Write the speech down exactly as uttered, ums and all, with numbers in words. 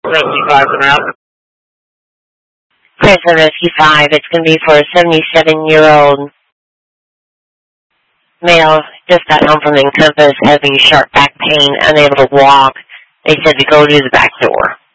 Rescue five and out. Crescent Rescue five, it's going to be for a seventy-seven-year-old male, just got home from Encompass, having sharp back pain, unable to walk. They said to go to the back door.